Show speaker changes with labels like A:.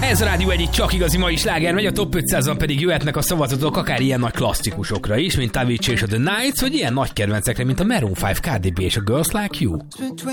A: Ez a Rádió egyik csak igazi mai sláger megy, a Top 500-ban pedig jöhetnek a szavazatok akár ilyen nagy klasszikusokra is, mint Avicii és a The Nights, vagy ilyen nagy kedvencekre, mint a Maroon 5, Cardi B és a Girls Like You.